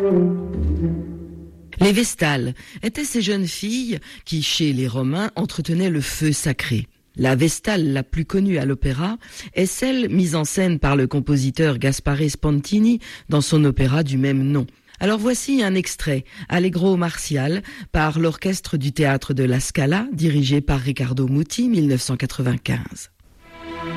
Les Vestales étaient ces jeunes filles qui, chez les Romains, entretenaient le feu sacré. La Vestale la plus connue à l'opéra est celle mise en scène par le compositeur Gaspare Spontini dans son opéra du même nom. Alors voici un extrait, Allegro Martial, par l'orchestre du théâtre de la Scala, dirigé par Riccardo Muti, 1995.